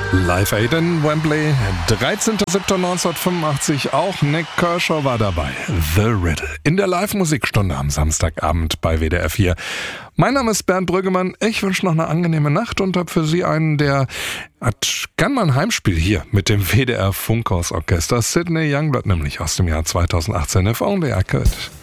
Live Aid in Wembley, 13.07.1985, auch Nik Kershaw war dabei. The Riddle in der Live-Musikstunde am Samstagabend bei WDR 4. Mein Name ist Bernd Brüggemann, ich wünsche noch eine angenehme Nacht und habe für Sie einen, der hat gern mal ein Heimspiel hier mit dem WDR Funkhausorchester. Sidney Youngblood nämlich aus dem Jahr 2018, If Only I Could.